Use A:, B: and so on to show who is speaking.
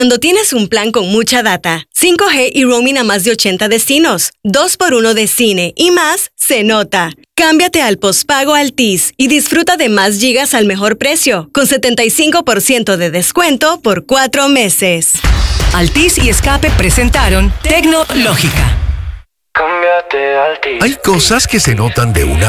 A: Cuando tienes un plan con mucha data, 5G y roaming a más de 80 destinos, 2x1 de cine y más, se nota. Cámbiate al postpago Altis y disfruta de más gigas al mejor precio, con 75% de descuento por 4 meses.
B: Altis y Escape presentaron Tecnológica.
C: Cámbiate Altis.
D: Hay cosas que se notan de una